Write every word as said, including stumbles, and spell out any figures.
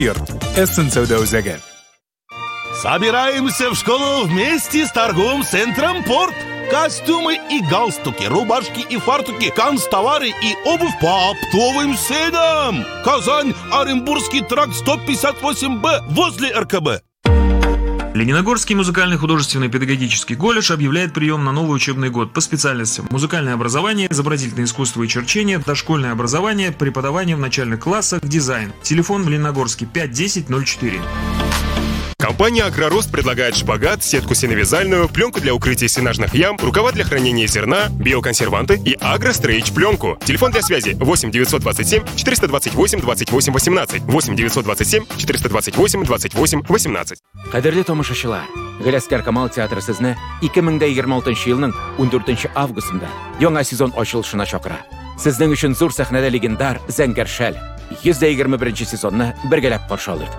Эссен сауда үзәге. Собираемся в школу вместе с торговым центром «Порт». Костюмы и галстуки, рубашки и фартуки, канцтовары и обувь по оптовым ценам. Казань, Оренбургский тракт сто пятьдесят восемь бэ возле эр ка бэ. Лениногорский музыкальный художественный педагогический колледж объявляет прием на новый учебный год по специальностям: музыкальное образование, изобразительное искусство и черчение, дошкольное образование, преподавание в начальных классах, дизайн. Телефон в Лениногорске пять десять ноль четыре. Компания «Агророст» предлагает шпагат, сетку сеновязальную, пленку для укрытия сенажных ям, рукава для хранения зерна, биоконсерванты и агрострейч пленку. Телефон для связи восемь девятьсот двадцать семь четыреста двадцать восемь двадцать восемь восемнадцать, восемь девятьсот двадцать семь четыреста двадцать восемь двадцать восемь восемнадцать. Кадерле тамашачылар, Галаскар Камал театры сезне ике мең егерме алтынчы елның ундүртенче августында яңа сезон ачылышына чакыра. Сезнең өчен зур сәхнәдә легендар Зәңгәр Шәл йөз егерме беренче сезонны бергәләп каршы алыр.